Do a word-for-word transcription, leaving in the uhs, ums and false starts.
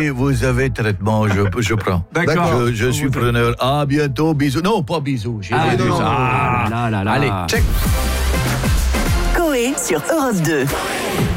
vous avez traitement, je, je prends. D'accord. Je, je suis Vous preneur. À bientôt, bisous. Non, pas bisous. J'ai Ah, dit non, ça. non, Ah, là, là, là. Allez, check. Coé sur Europe deux.